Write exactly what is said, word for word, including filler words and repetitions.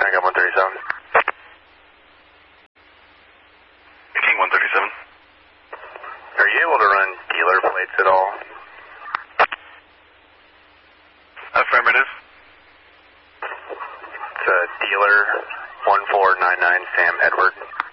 Pentagon one thirty-seven. King one thirty-seven. Are you able to run dealer plates at all? Affirmative. It's a dealer one four nine nine Sam Edward.